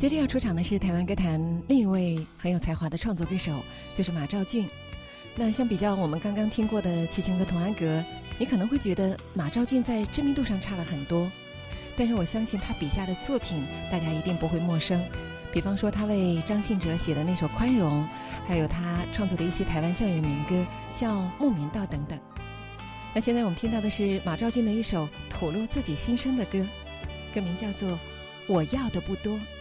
接着要出场的是台湾歌坛另一位很有才华的创作歌手，就是马兆骏。那相比较我们刚刚听过的《齐秦》和《童安格》，你可能会觉得马兆骏在知名度上差了很多，但是我相信他笔下的作品大家一定不会陌生。比方说他为张信哲写的那首《宽容》，还有他创作的一些台湾校园民歌，像《牧民道》等等。那现在我们听到的是马兆骏的一首吐露自己心声的歌，歌名叫做《我要的不多》。